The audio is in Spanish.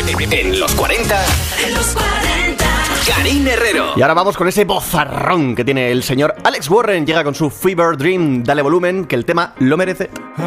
En los 40. En los 40. Karyn Herrero. Y ahora vamos con ese bozarrón que tiene el señor Alex Warren. Llega con su Fever Dream. Dale volumen, que el tema lo merece.